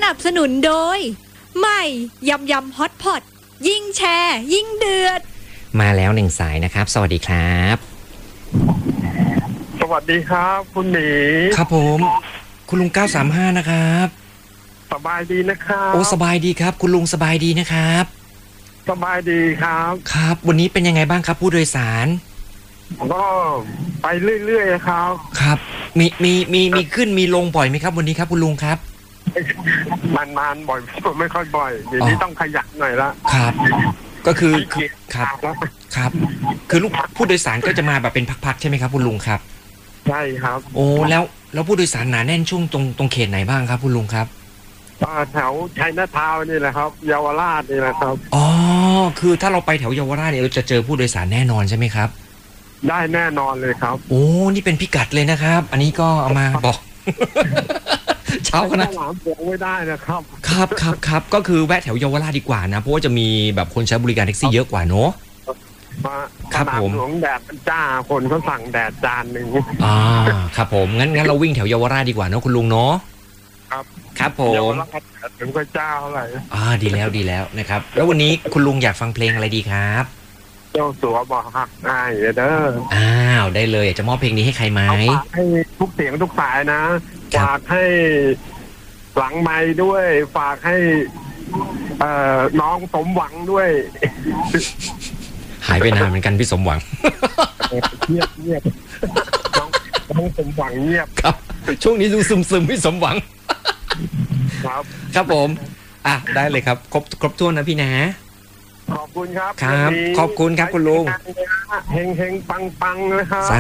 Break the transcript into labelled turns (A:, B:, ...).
A: นับสนุนโดยใหม่ยำยำฮอตพอตยิ่งแชร์ยิ่งเดือด
B: มาแล้ว1สายนะครับสวัสดีครับ
C: สวัสดีครับคุณหมี
B: ครับผมคุณลุง935นะครับ
C: สบายดีนะครับ
B: โอ้สบายดีครับคุณลุงสบายดีนะครับ
C: สบายดีครับ
B: ครับวันนี้เป็นยังไงบ้างครับผู้โดยสาร
C: ก็ไปเรื่อยๆครับ
B: ครับมีขึ้นมีลงบ่อยไหมครับวันนี้ครับคุณลุงครับ
C: นานๆบ่อยไม่ค่อยบ่อยเดี๋ยวนี้ต้องขยันหน่อยละ
B: ครับก็คือครับครับคือลูกผู้โดยสารก็จะมาแบบเป็นพักๆใช่ไหมครับคุณลุงครับ
C: ใช่ครับ
B: โอ้แล้วผู้โดยสารหนาแน่นช่วงตรงเขตไหนบ้างครับคุณลุงครับ
C: แถวชัยนาทาวน์นี่แหละครับเยาวราชนี่แหละครับ
B: อ๋อคือถ้าเราไปแถวเยาวราชเนี่ยเราจะเจอผู้โดยสารแน่นอนใช่ไหมครับ
C: ได้แน่นอนเลยครับ
B: โอ้นี่เป็นพิกัดเลยนะครับอันนี้ก็เอามาบอกเช้ากันนะ
C: หลามบอกไม่ได้นะครับ
B: ครับก็คือแวะแถวเยาวราชดีกว่านะเพราะว่าจะมีแบบคนใช้บริการแท็กซี่เยอะกว่าเนอะ
C: ครับผมหลวงแดดจ้าคนเขาสั่งแดดจานหนึ่ง
B: ครับผมงั้นเราวิ่งแถวเยาวราชดีกว่าเนอะคุณลุงเนาะครับผม
C: เยาวราชถึงพระเจ้าอะไร
B: ดีแล้วนะครับแล้ววันนี้คุณลุงอยากฟังเพลงอะไรดีครับ
C: เจ้าสัวบอกหักง่ายเด้
B: อได้เลยอยากจะมอบเพลงนี้ให้ใครไหม
C: ฝากให้ทุกเสียงทุกสายนะฝากให้หลังไม้ด้วยฝากให้น้องสมหวังด้วย
B: หายไปนานเหมือนกันพี่สมหวัง
C: เงียบน้องสมหวังเงียบ
B: ครับช่วงนี้ดูซึมพี่สมหวังครับผมได้เลยครับครบถ้วนนะพี่นะ
C: ขอบคุณครับ
B: ขอบคุณครับคุณลุง
C: เฮงปังนะครับ